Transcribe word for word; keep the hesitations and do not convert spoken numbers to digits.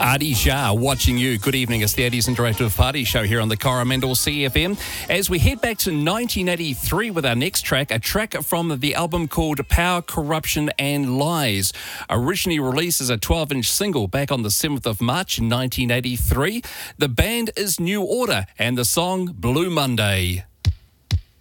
Adi Shah watching you. Good evening. It's the Adi's Interactive Party Show here on the Coromandel C F M. As we head back to nineteen eighty-three with our next track, a track from the album called Power, Corruption and Lies. Originally released as a twelve-inch single back on the seventh of March nineteen eighty-three. The band is New Order and the song Blue Monday.